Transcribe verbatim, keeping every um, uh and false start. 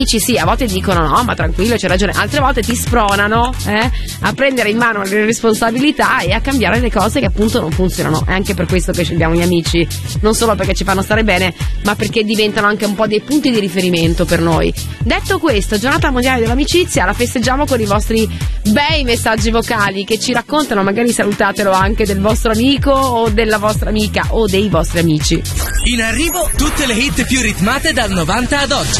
Sì, a volte dicono no, ma tranquillo, c'è ragione, altre volte ti spronano eh, a prendere in mano le responsabilità e a cambiare le cose che appunto non funzionano. È anche per questo che scegliamo gli amici, non solo perché ci fanno stare bene, ma perché diventano anche un po' dei punti di riferimento per noi. Detto questo, giornata mondiale dell'amicizia, la festeggiamo con i vostri bei messaggi vocali che ci raccontano, magari salutatelo anche del vostro amico o della vostra amica o dei vostri amici. In arrivo tutte le hit più ritmate dal novanta ad oggi.